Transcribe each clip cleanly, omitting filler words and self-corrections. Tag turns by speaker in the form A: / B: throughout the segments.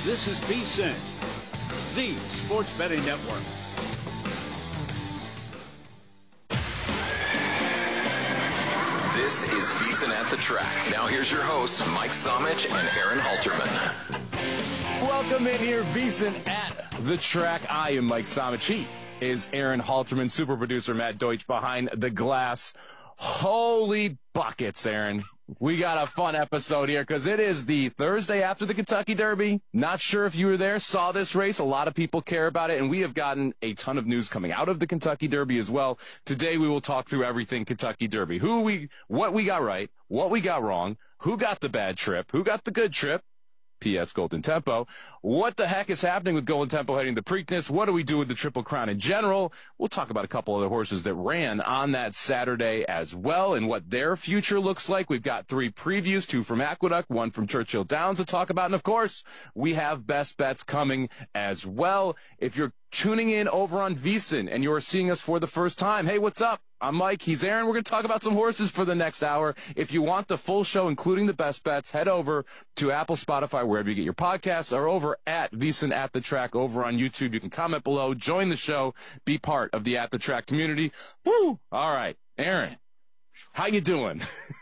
A: This is VSiN, the Sports Betting Network.
B: This is VSiN at the Track. Now here's your hosts, Mike Somich and Aaron Halterman.
C: Welcome in here, VSiN at the Track. I am Mike Somich. He is Aaron Halterman, super producer Matt Deutsch behind the glass. Holy buckets, Aaron. We got a fun episode here because it is the Thursday after the Kentucky Derby. Not sure if you were there, saw this race. A lot of people care about it, and we have gotten a ton of news coming out of the Kentucky Derby as well. Today we will talk through everything Kentucky Derby. What we got right, what we got wrong, who got the bad trip, who got the good trip, P.S. Golden Tempo. What the heck is happening with Golden Tempo heading the Preakness? What do we do with the Triple Crown in general? We'll talk about a couple other horses that ran on that Saturday as well and what their future looks like. We've got 3 previews, 2 from Aqueduct, 1 from Churchill Downs to talk about. And, of course, we have best bets coming as well. If you're tuning in over on VSiN and you're seeing us for the first time, hey, what's up? I'm Mike. He's Aaron. We're going to talk about some horses for the next hour. If you want the full show, including the best bets, head over to Apple, Spotify, wherever you get your podcasts, or over at VSiN at the Track over on YouTube. You can comment below, join the show, be part of the At the Track community. Woo! All right, Aaron, how you doing?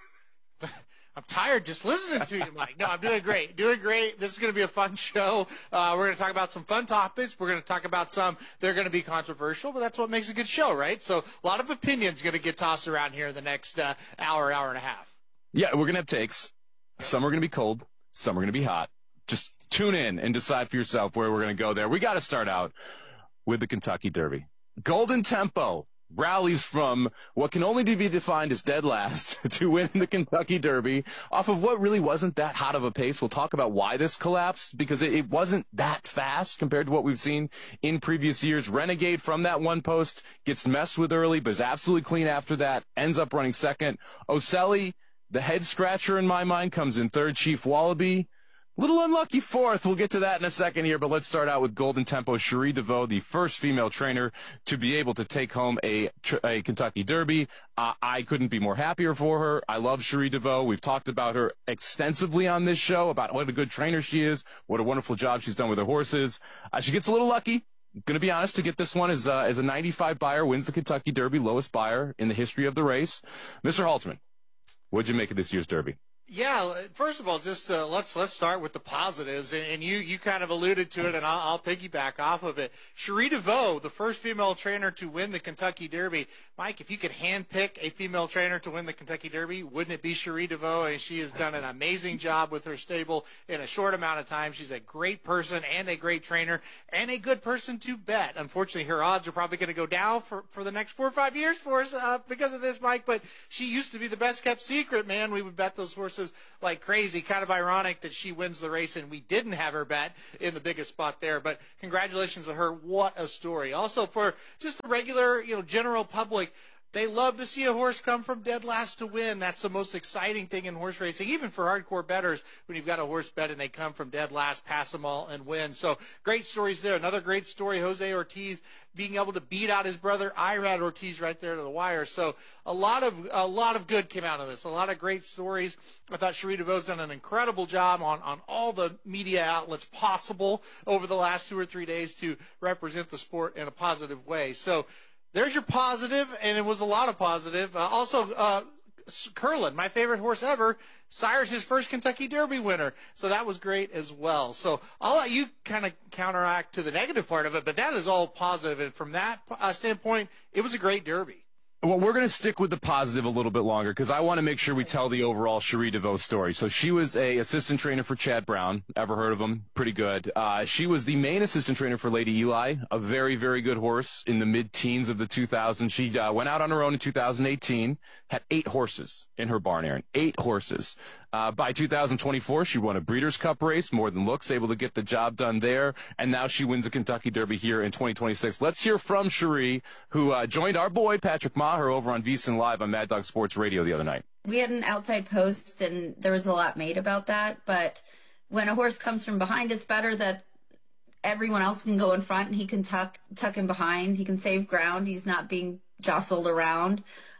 D: I'm tired just listening to you, Mike. No, I'm doing great. Doing great. This is going to be a fun show. We're going to talk about some fun topics. We're going to talk about some that are going to be controversial, but that's what makes a good show, right? So a lot of opinions going to get tossed around here in the next hour and a half.
C: Yeah, we're going to have takes. Some are going to be cold. Some are going to be hot. Just tune in and decide for yourself where we're going to go there. We got to start out with the Kentucky Derby. Golden Tempo rallies from what can only be defined as dead last to win the Kentucky Derby off of what really wasn't that hot of a pace. We'll talk about why this collapsed because it wasn't that fast compared to what we've seen in previous years. Renegade from that one post gets messed with early, but is absolutely clean after that, ends up running second. Oselli, the head scratcher in my mind, comes in third. Chief Wallaby, little unlucky fourth. We'll get to that in a second here, but let's start out with Golden Tempo. Cherie DeVaux, the first female trainer to be able to take home a Kentucky Derby. I couldn't be more happier for her. I love Cherie DeVaux. We've talked about her extensively on this show, about what a good trainer she is, what a wonderful job she's done with her horses. She gets a little lucky. Going to be honest, to get this one as a 95 buyer, wins the Kentucky Derby, lowest buyer in the history of the race. Mr. Halterman, what'd you make of this year's Derby?
D: Yeah, first of all, just let's start with the positives, and you kind of alluded to it, and I'll piggyback off of it. Cherie DeVaux, the first female trainer to win the Kentucky Derby. Mike, if you could handpick a female trainer to win the Kentucky Derby, wouldn't it be Cherie DeVaux? And she has done an amazing job with her stable in a short amount of time. She's a great person and a great trainer and a good person to bet. Unfortunately, her odds are probably going to go down for the next 4 or 5 years for us because of this, Mike. But she used to be the best kept secret, man. We would bet those horses like crazy. Kind of ironic that she wins the race and we didn't have her bet in the biggest spot there, but congratulations to her. What a story. Also, for just the regular, general public, they love to see a horse come from dead last to win. That's the most exciting thing in horse racing, even for hardcore bettors, when you've got a horse bet and they come from dead last, pass them all, and win. So great stories there. Another great story, Jose Ortiz being able to beat out his brother Irad Ortiz right there to the wire. So a lot of good came out of this. A lot of great stories. I thought Cherie DeVaux's done an incredible job on all the media outlets possible over the last 2 or 3 days to represent the sport in a positive way. So there's your positive, and it was a lot of positive. Also, Curlin, my favorite horse ever, Cyrus, his first Kentucky Derby winner. So that was great as well. So I'll let you kind of counteract to the negative part of it, but that is all positive. And from that standpoint, it was a great Derby.
C: Well, we're going to stick with the positive a little bit longer because I want to make sure we tell the overall Cherie DeVaux story. So she was a assistant trainer for Chad Brown. Ever heard of him? Pretty good. She was the main assistant trainer for Lady Eli, a very, very good horse in the mid-teens of the 2000s. She went out on her own in 2018, had 8 horses in her barn, Aaron. 8 horses. By 2024, she won a Breeders' Cup race, more than looks, able to get the job done there, and now she wins a Kentucky Derby here in 2026. Let's hear from Cherie, who joined our boy Patrick Maher over on VSiN Live on Mad Dog Sports Radio the other night.
E: We had an outside post, and there was a lot made about that, but when a horse comes from behind, it's better that everyone else can go in front, and he can tuck him behind. He can save ground. He's not being jostled around.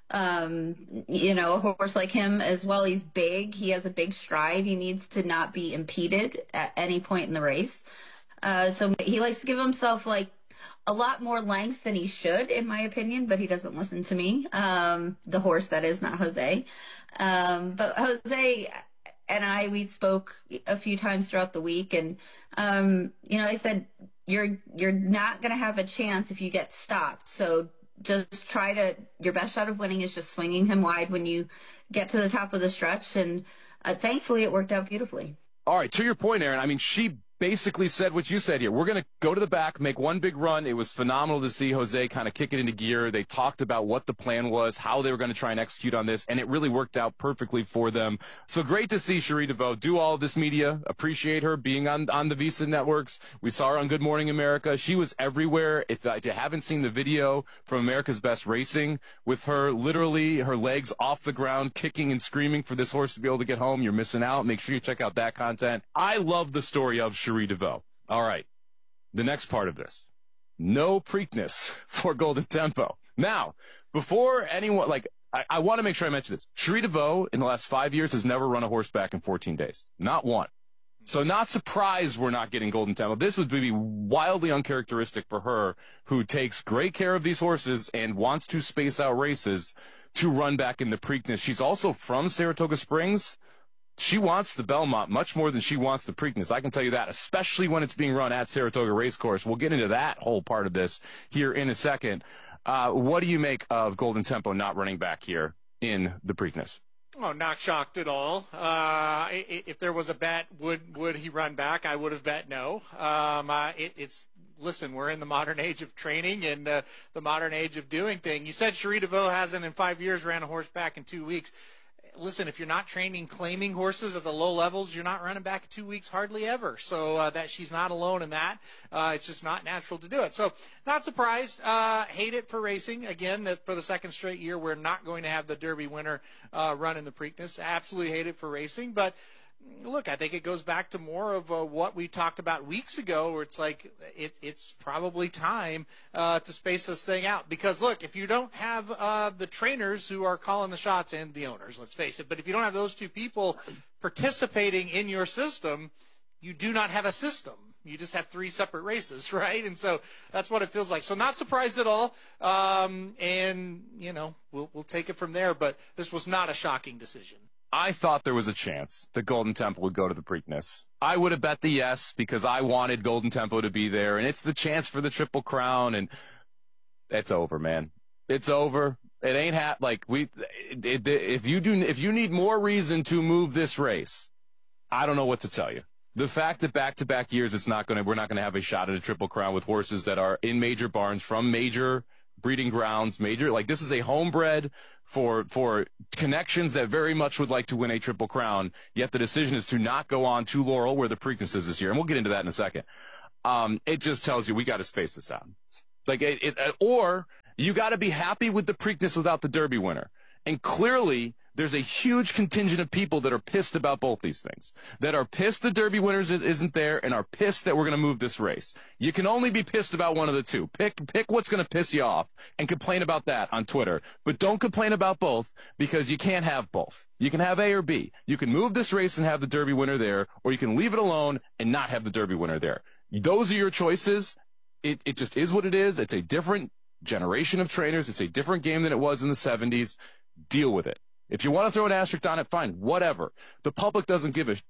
E: A horse like him as well, he's big. He has a big stride. He needs to not be impeded at any point in the race. So he likes to give himself like a lot more length than he should, in my opinion, but he doesn't listen to me. The horse, that is, not Jose. But Jose and we spoke a few times throughout the week, and I said, you're not going to have a chance if you get stopped. So just your best shot of winning is just swinging him wide when you get to the top of the stretch. And thankfully it worked out beautifully.
C: All right, to your point, Aaron, I mean, she basically said what you said here. We're going to go to the back, make one big run. It was phenomenal to see Jose kind of kick it into gear. They talked about what the plan was, how they were going to try and execute on this, and it really worked out perfectly for them. So great to see Cherie DeVaux do all of this media. Appreciate her being on the VSiN networks. We saw her on Good Morning America. She was everywhere. If you haven't seen the video from America's Best Racing with her, literally her legs off the ground, kicking and screaming for this horse to be able to get home, you're missing out. Make sure you check out that content. I love the story of Cherie DeVaux. All right, the next part of this. No Preakness for Golden Tempo. Now, before anyone, I want to make sure I mention this. Cherie DeVaux, in the last 5 years, has never run a horseback in 14 days. Not one. So not surprised we're not getting Golden Tempo. This would be wildly uncharacteristic for her, who takes great care of these horses and wants to space out races to run back in the Preakness. She's also from Saratoga Springs. She wants the Belmont much more than she wants the Preakness. I can tell you that, especially when it's being run at Saratoga Racecourse. We'll get into that whole part of this here in a second. What do you make of Golden Tempo not running back here in the Preakness?
D: Oh, not shocked at all. If there was a bet, would he run back? I would have bet no. Listen, we're in the modern age of training and the modern age of doing things. You said Cherie DeVaux hasn't in 5 years ran a horse back in 2 weeks. Listen, if you're not training claiming horses at the low levels, you're not running back in 2 weeks hardly ever. So that she's not alone in that. It's just not natural to do it. So not surprised. Hate it for racing. Again, that for the second straight year, we're not going to have the Derby winner run in the Preakness. Absolutely hate it for racing. But look, I think it goes back to more of what we talked about weeks ago, where it's like it's probably time to space this thing out. Because, look, if you don't have the trainers who are calling the shots, and the owners, let's face it, but if you don't have those two people participating in your system, you do not have a system. You just have three separate races, right? And so that's what it feels like. So not surprised at all. And, we'll take it from there. But this was not a shocking decision.
C: I thought there was a chance that Golden Tempo would go to the Preakness. I would have bet the yes because I wanted Golden Tempo to be there, and it's the chance for the Triple Crown, and it's over, man. It's over. It ain't if you need more reason to move this race, I don't know what to tell you. The fact that back-to-back years we're not going to have a shot at a Triple Crown with horses that are in major barns from major breeding grounds, this is a homebred for connections that very much would like to win a Triple Crown, yet the decision is to not go on to Laurel, where the Preakness is this year, and we'll get into that in a second. It just tells you we got to space this out. Or you got to be happy with the Preakness without the Derby winner. And clearly, there's a huge contingent of people that are pissed about both these things. That are pissed the Derby winners isn't there, and are pissed that we're going to move this race. You can only be pissed about one of the two. Pick what's going to piss you off and complain about that on Twitter. But don't complain about both, because you can't have both. You can have A or B. You can move this race and have the Derby winner there, or you can leave it alone and not have the Derby winner there. Those are your choices. It just is what it is. It's a different generation of trainers. It's a different game than it was in the 70s. Deal with it. If you want to throw an asterisk on it, fine, whatever. The public doesn't give a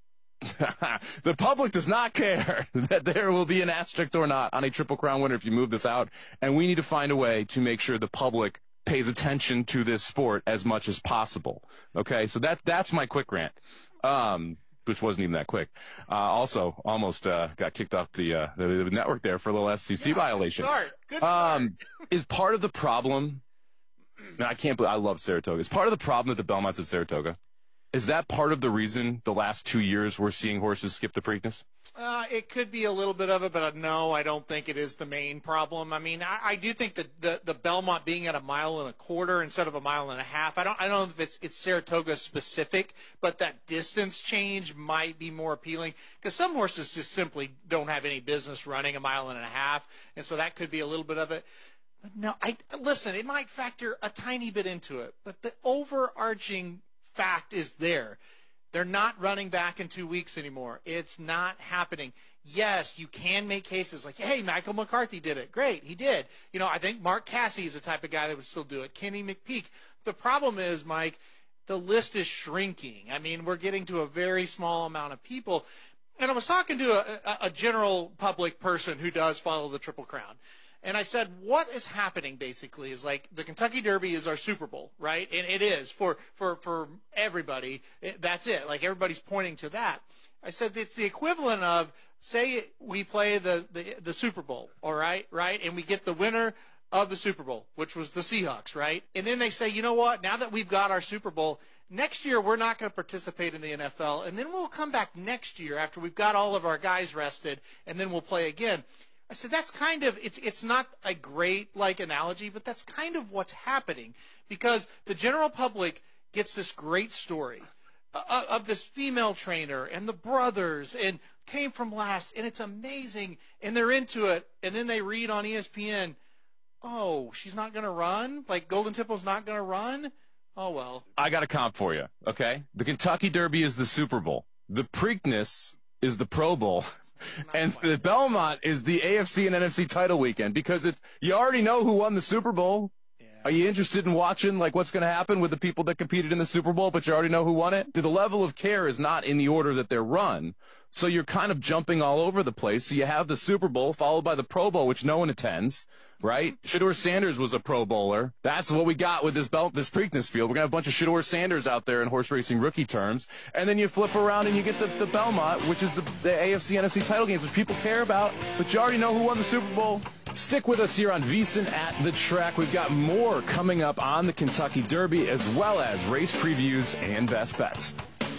C: the public does not care that there will be an asterisk or not on a Triple Crown winner if you move this out, and we need to find a way to make sure the public pays attention to this sport as much as possible. Okay, so that's my quick rant, which wasn't even that quick. Also, almost got kicked off the network there for a little FCC violation.
D: Good start.
C: Is part of the problem. I can't believe I love Saratoga. Is part of the problem that the Belmont's at Saratoga? Is that part of the reason the last 2 years we're seeing horses skip the Preakness?
D: It could be a little bit of it, but no, I don't think it is the main problem. I mean, I do think that the Belmont being at 1.25 miles instead of 1.5 miles, I don't know if it's Saratoga specific, but that distance change might be more appealing, because some horses just simply don't have any business running 1.5 miles, and so that could be a little bit of it. No, listen, it might factor a tiny bit into it, but the overarching fact is there. They're not running back in 2 weeks anymore. It's not happening. Yes, you can make cases like, hey, Michael McCarthy did it. Great, he did. I think Mark Cassey is the type of guy that would still do it. Kenny McPeak. The problem is, Mike, the list is shrinking. I mean, we're getting to a very small amount of people. And I was talking to a general public person who does follow the Triple Crown. And I said, what is happening basically is like the Kentucky Derby is our Super Bowl, right? And it is for everybody. That's it. Like everybody's pointing to that. I said it's the equivalent of, say we play the Super Bowl, all right? And we get the winner of the Super Bowl, which was the Seahawks, right? And then they say, you know what? Now that we've got our Super Bowl, next year we're not going to participate in the NFL, and then we'll come back next year after we've got all of our guys rested, and then we'll play again. I said that's kind of it's not a great analogy, but that's kind of what's happening because the general public gets this great story of this female trainer and the brothers and came from last, and it's amazing, and they're into it, and then they read on ESPN, oh, she's not going to run? Like Golden Tipple's not going to run? Oh, well.
C: I got a comp for you, okay? The Kentucky Derby is the Super Bowl. The Preakness is the Pro Bowl. And the Belmont is the AFC and NFC title weekend because you already know who won the Super Bowl.
D: Yeah.
C: Are you interested in watching what's going to happen with the people that competed in the Super Bowl, but you already know who won it? The level of care is not in the order that they're run. So you're kind of jumping all over the place. So you have the Super Bowl followed by the Pro Bowl, which no one attends, right? Shedeur Sanders was a Pro Bowler. That's what we got with this Preakness field. We're going to have a bunch of Shedeur Sanders out there in horse racing rookie terms. And then you flip around and you get the Belmont, which is the AFC, NFC title games, which people care about. But you already know who won the Super Bowl. Stick with us here on VSiN at the Track. We've got more coming up on the Kentucky Derby as well as race previews and best bets.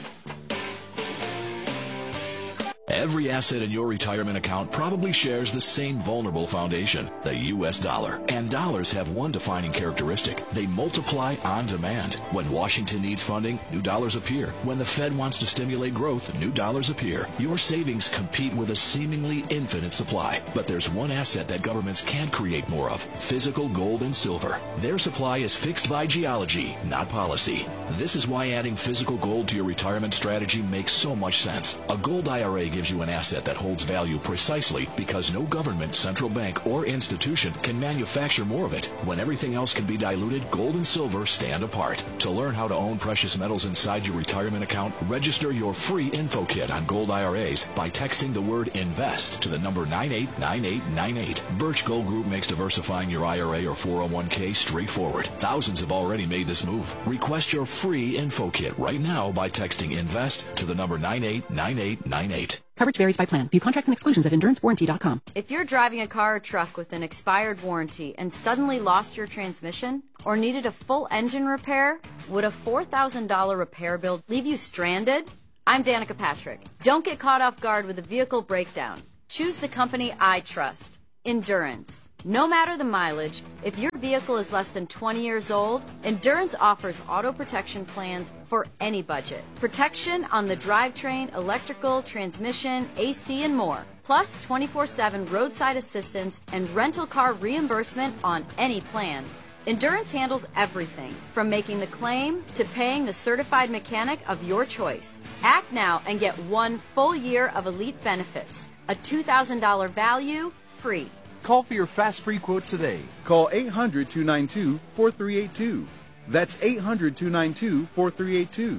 F: Every asset in your retirement account probably shares the same vulnerable foundation, the U.S. dollar. And dollars have one defining characteristic. They multiply on demand. When Washington needs funding, new dollars appear. When the Fed wants to stimulate growth, new dollars appear. Your savings compete with a seemingly infinite supply. But there's one asset that governments can't create more of, physical gold and silver. Their supply is fixed by geology, not policy. This is why adding physical gold to your retirement strategy makes so much sense. A gold IRA gives you an asset that holds value precisely because no government, central bank, or institution can manufacture more of it. When everything else can be diluted, gold and silver stand apart. To learn how to own precious metals inside your retirement account, register your free info kit on gold IRAs by texting the word INVEST to the number 989898. Birch Gold Group makes diversifying your IRA or 401k straightforward. Thousands have already made this move. Request your free info kit right now by texting INVEST to the number 989898.
G: Coverage varies by plan. View contracts and exclusions at endurancewarranty.com.
H: If you're driving a car or truck with an expired warranty and suddenly lost your transmission or needed a full engine repair, would a $4,000 repair bill leave you stranded? I'm Danica Patrick. Don't get caught off guard with a vehicle breakdown. Choose the company I trust, Endurance. No matter the mileage, if your vehicle is less than 20 years old, Endurance offers auto protection plans for any budget. Protection on the drivetrain, electrical, transmission, AC, and more. Plus 24/7 roadside assistance and rental car reimbursement on any plan. Endurance handles everything, from making the claim to paying the certified mechanic of your choice. Act now and get 1 full year of elite benefits. A $2,000 value, free.
I: Call for your fast free quote today. Call 800-292-4382. That's 800-292-4382.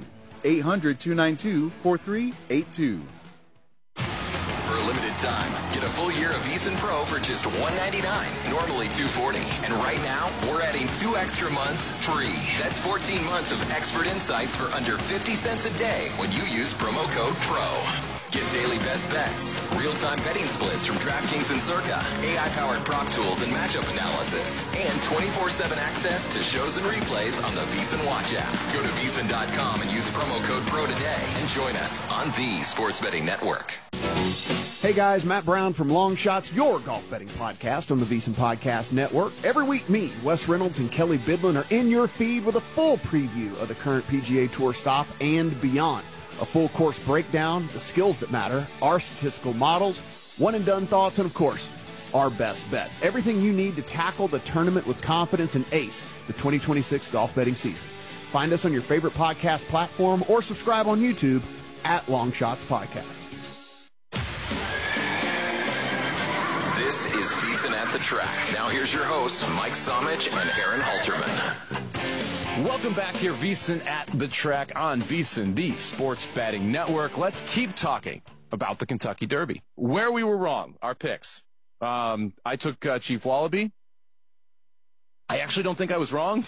I: 800-292-4382.
B: For a limited time, get a full year of VSiN Pro for just $199, normally $240. And right now, we're adding 2 extra months free. That's 14 months of expert insights for under 50 cents a day when you use promo code PRO. Get daily best bets, real-time betting splits from DraftKings and Circa, AI-powered prop tools and matchup analysis, and 24/7 access to shows and replays on the VSiN Watch app. Go to VSiN.com and use promo code PRO today and join us on the Sports Betting Network.
J: Hey guys, Matt Brown from Long Shots, your golf betting podcast on the VSiN Podcast Network. Every week, me, Wes Reynolds, and Kelly Bidlin are in your feed with a full preview of the current PGA Tour stop and beyond. A full course breakdown, the skills that matter, our statistical models, one-and-done thoughts, and of course, our best bets. Everything you need to tackle the tournament with confidence and ace the 2026 golf betting season. Find us on your favorite podcast platform or subscribe on YouTube at Long Shots Podcast.
B: This is VSiN at the Track. Now here's your hosts, Mike Somich and Aaron Halterman.
C: Welcome back here, VSiN at the Track on VSiN, the Sports Betting Network. Let's keep talking about the Kentucky Derby. Where we were wrong, our picks. I took Chief Wallaby. I actually don't think I was wrong.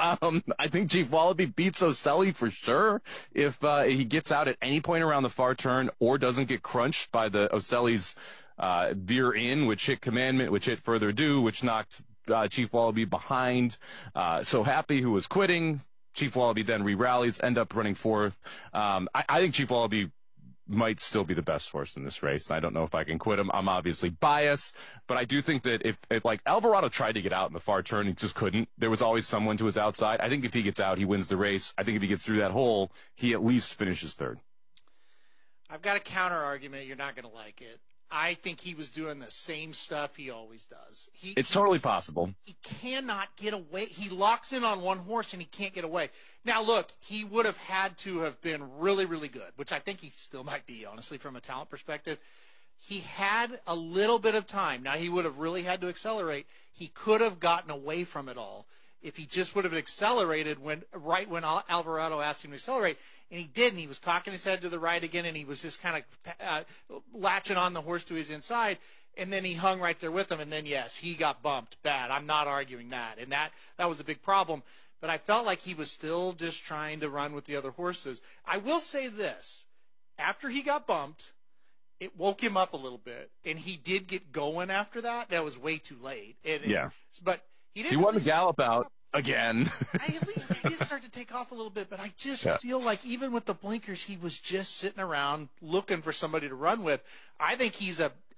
C: I think Chief Wallaby beats Oselli for sure if he gets out at any point around the far turn or doesn't get crunched by the Oselli's veer in, which hit Commandment, which hit Further Ado, which knocked Chief Wallaby behind. So Happy, who was quitting. Chief Wallaby then re-rallies, end up running fourth. I think Chief Wallaby might still be the best horse in this race. I don't know if I can quit him. I'm obviously biased, but I do think that if like Alvarado tried to get out in the far turn, he just couldn't. There was always someone to his outside. I think if he gets out, he wins the race. I think if he gets through that hole, he at least finishes third.
D: I've got a counter argument. You're not going to like it. I think he was doing the same stuff he always does.
C: It's totally possible.
D: He cannot get away. He locks in on one horse and he can't get away. Now, look, he would have had to have been really, really good, which I think he still might be, honestly, from a talent perspective. He had a little bit of time. Now, he would have really had to accelerate. He could have gotten away from it all if he just would have accelerated right when Alvarado asked him to accelerate. And he didn't. He was cocking his head to the right again, and he was just kind of latching on the horse to his inside. And then he hung right there with him. And then, yes, he got bumped bad. I'm not arguing that. And that was a big problem. But I felt like he was still just trying to run with the other horses. I will say this. After he got bumped, it woke him up a little bit. And he did get going after that. That was way too late. But he didn't.
C: He won the gallop out again.
D: At least he did start to take off a little bit. But I just feel like even with the blinkers, he was just sitting around looking for somebody to run with. I think he's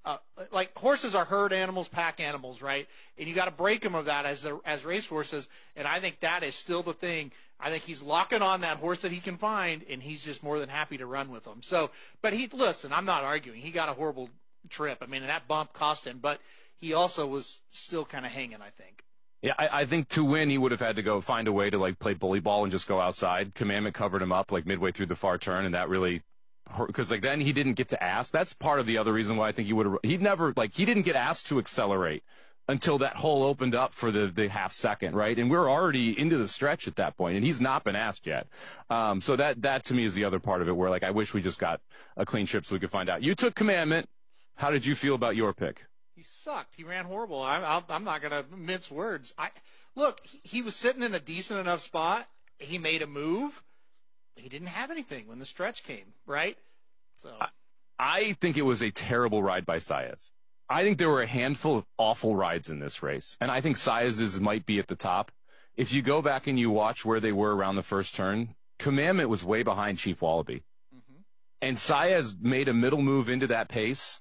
D: like horses are herd animals, pack animals, right? And you got to break them of that as race horses. And I think that is still the thing. I think he's locking on that horse that he can find, and he's just more than happy to run with them. So, but listen, I'm not arguing. He got a horrible trip. I mean, that bump cost him, but he also was still kind of hanging, I think.
C: Yeah, I think to win, he would have had to go find a way to like play bully ball and just go outside. Commandment covered him up like midway through the far turn, and that really. Because like then he didn't get to ask. That's part of the other reason why I think he would have. He didn't get asked to accelerate until that hole opened up for the half second, right? And we're already into the stretch at that point, and he's not been asked yet. So that to me is the other part of it, where like I wish we just got a clean trip so we could find out. You took Commandment. How did you feel about your pick?
D: He sucked. He ran horrible. I'm not going to mince words. Look, he was sitting in a decent enough spot. He made a move. He didn't have anything when the stretch came, right? So
C: I think it was a terrible ride by Saez. I think there were a handful of awful rides in this race, and I think Saez's might be at the top. If you go back and you watch where they were around the first turn, Commandment was way behind Chief Wallaby. Mm-hmm. And Saez made a middle move into that pace,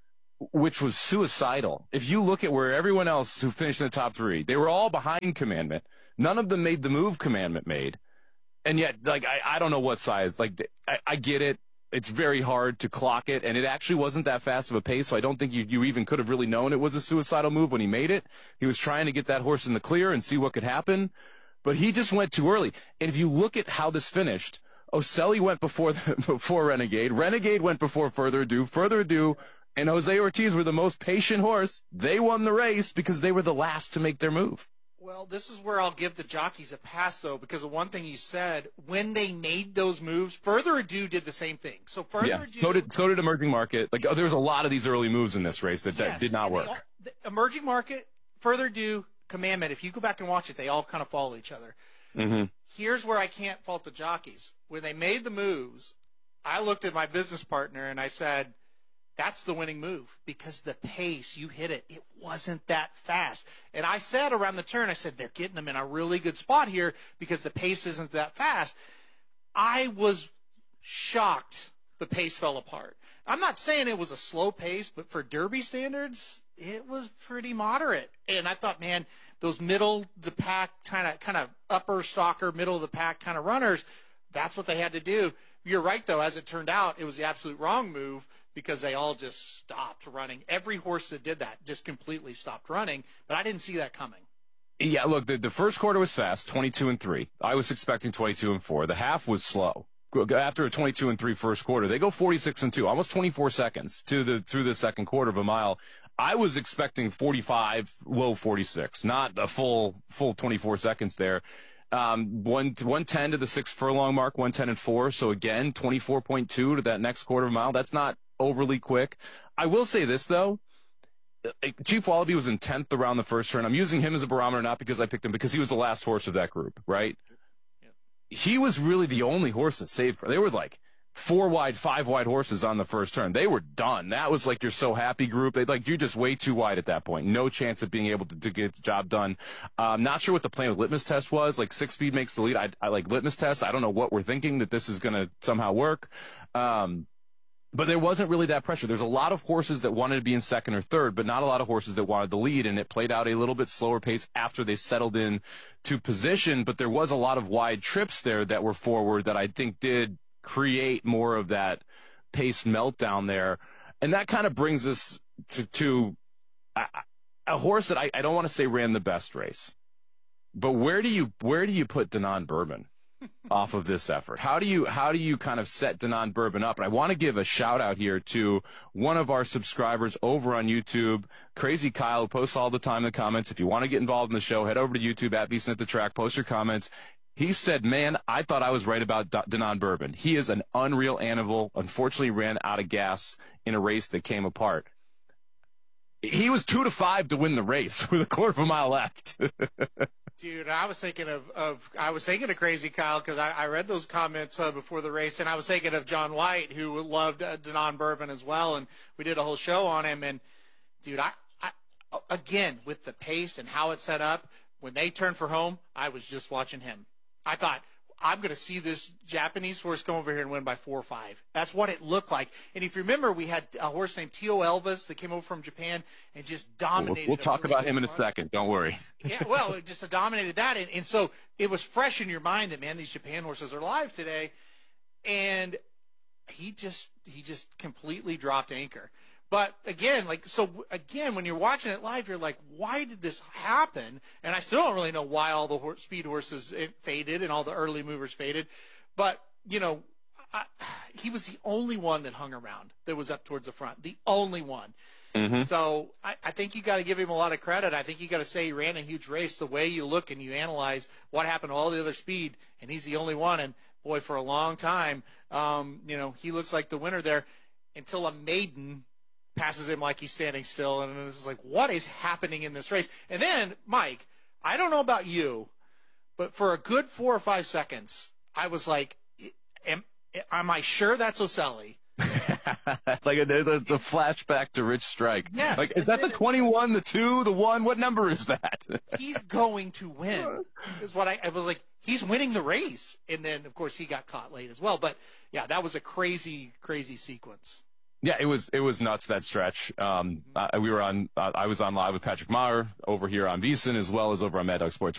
C: which was suicidal. If you look at where everyone else who finished in the top three, they were all behind Commandment. None of them made the move Commandment made. And yet, like, I don't know what size. Like, I get it. It's very hard to clock it, and it actually wasn't that fast of a pace, so I don't think you even could have really known it was a suicidal move when he made it. He was trying to get that horse in the clear and see what could happen, but he just went too early. And if you look at how this finished, Oselli went before Renegade. Renegade went before Further Ado, and Jose Ortiz were the most patient horse. They won the race because they were the last to make their move.
D: Well, this is where I'll give the jockeys a pass, though, because of one thing you said. When they made those moves, Further Ado did the same thing. So Ado,
C: so did Emerging Market. Like, there was a lot of these early moves in this race that did not work.
D: The Emerging Market, Further Ado, Commandment, if you go back and watch it, they all kind of follow each other.
C: Mm-hmm.
D: Here's where I can't fault the jockeys. When they made the moves, I looked at my business partner and I said, that's the winning move because the pace, you hit it. It wasn't that fast. And I said around the turn, I said, they're getting them in a really good spot here because the pace isn't that fast. I was shocked the pace fell apart. I'm not saying it was a slow pace, but for Derby standards, it was pretty moderate. And I thought, man, those middle the pack kind of upper stalker, middle of the pack kind of runners, that's what they had to do. You're right, though. As it turned out, it was the absolute wrong move because they all just stopped running. Every horse that did that just completely stopped running, but I didn't see that coming.
C: Yeah, look, the first quarter was fast, 22-3. I was expecting 22-4. The half was slow. After a 22-3 first quarter, they go 46-2, almost 24 seconds through the second quarter of a mile. I was expecting 45, low 46, not a full 24 seconds there. 110 to the 6 furlong mark, 110-4. So again, 24.2 to that next quarter of a mile. That's not overly quick. I will say this though. Chief Wallaby was in 10th around the first turn. I'm using him as a barometer, not because I picked him, because he was the last horse of that group, right? Yep. He was really the only horse that saved. They were like 4 wide, 5 wide horses on the first turn. They were done. That was like your so happy group. You're just way too wide at that point. No chance of being able to get the job done. Not sure what the plan with Litmus Test was. 6 speed makes the lead. I like Litmus Test. I don't know what we're thinking that this is going to somehow work. But there wasn't really that pressure. There's a lot of horses that wanted to be in second or third, but not a lot of horses that wanted the lead, and it played out a little bit slower pace after they settled in to position, but there was a lot of wide trips there that were forward that I think did create more of that pace meltdown there. And that kind of brings us to a horse that I don't want to say ran the best race, but where do you put Denon Bourbon off of this effort? How do you kind of set Denon Bourbon up? And I want to give a shout out here to one of our subscribers over on YouTube, Crazy Kyle, who posts all the time in the comments. If you want to get involved in the show, head over to YouTube at VSiN at the Track, post your comments. He said, man, I thought I was right about Denon Bourbon. He is an unreal animal. Unfortunately, ran out of gas in a race that came apart. He was 2-5 to win the race with a quarter of a mile left.
D: Dude, I was thinking of Crazy Kyle because I read those comments before the race, and I was thinking of John White, who loved Denon Bourbon as well, and we did a whole show on him. And dude, I again with the pace and how it's set up, when they turned for home, I was just watching him. I thought, I'm going to see this Japanese horse come over here and win by 4 or 5. That's what it looked like. And if you remember, we had a horse named Tio Elvis that came over from Japan and just dominated.
C: We'll talk about him in a second. Don't worry.
D: Yeah, well, it just dominated that. And so it was fresh in your mind that, man, these Japan horses are live today. And he just completely dropped anchor. But again, when you're watching it live, you're like, why did this happen? And I still don't really know why all the speed horses faded and all the early movers faded. But, he was the only one that hung around that was up towards the front, the only one. Mm-hmm. So I think you got to give him a lot of credit. I think you got to say he ran a huge race the way you look and you analyze what happened to all the other speed, and he's the only one. And, boy, for a long time, he looks like the winner there until a maiden passes him like he's standing still, and it's like, what is happening in this race? And then, Mike, I don't know about you, but for a good 4 or 5 seconds, I was like, am I sure that's Oselli?
C: the flashback to Rich Strike.
D: Yeah.
C: Is that the 21, the 2, the 1? What number is that?
D: He's going to win. Is what I was like, he's winning the race. And then, of course, he got caught late as well. But, yeah, that was a crazy, crazy sequence.
C: Yeah, it was nuts, that stretch. I was on live with Patrick Maher over here on VSiN as well as over on Mad Dog Sports